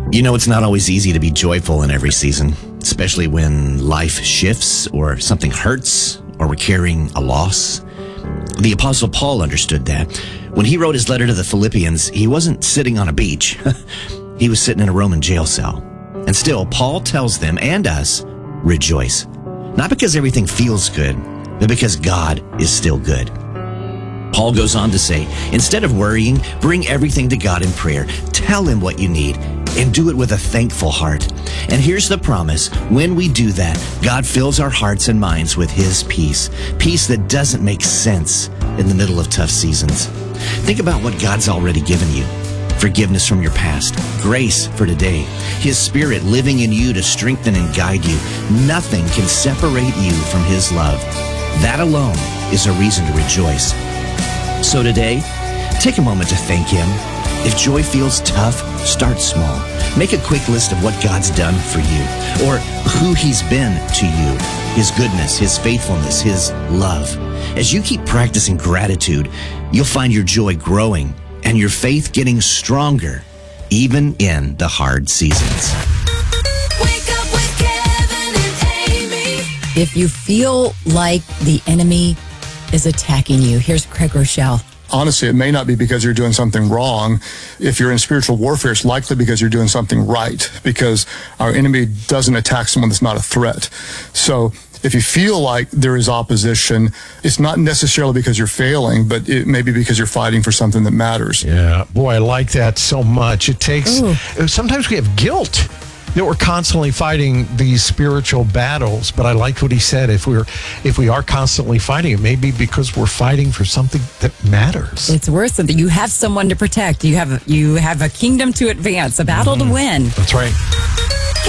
You know, it's not always easy to be joyful in every season, especially when life shifts or something hurts or we're carrying a loss. The Apostle Paul understood that. When he wrote his letter to the Philippians, he wasn't sitting on a beach. He was sitting in a Roman jail cell. And still, Paul tells them and us, rejoice. Not because everything feels good, but because God is still good. Paul goes on to say, instead of worrying, bring everything to God in prayer. Tell him what you need and do it with a thankful heart. And here's the promise. When we do that, God fills our hearts and minds with his peace. Peace that doesn't make sense in the middle of tough seasons. Think about what God's already given you. Forgiveness from your past, grace for today, his spirit living in you to strengthen and guide you. Nothing can separate you from his love. That alone is a reason to rejoice. So today, take a moment to thank him. If joy feels tough, start small. Make a quick list of what God's done for you or who he's been to you, his goodness, his faithfulness, his love. As you keep practicing gratitude, you'll find your joy growing and your faith getting stronger, even in the hard seasons. Wake up with Kevin and Amy. If you feel like the enemy is attacking you, here's Craig Rochelle. Honestly, it may not be because you're doing something wrong. If you're in spiritual warfare, it's likely because you're doing something right, because our enemy doesn't attack someone that's not a threat. So if you feel like there is opposition, it's not necessarily because you're failing, but it may be because you're fighting for something that matters. Yeah, boy, I like that so much. It takes, sometimes we have guilt that we're constantly fighting these spiritual battles, but I liked what he said. If we are constantly fighting, it may be because we're fighting for something that matters. It's worth something. You have someone to protect. You have a kingdom to advance, a battle to win. That's right.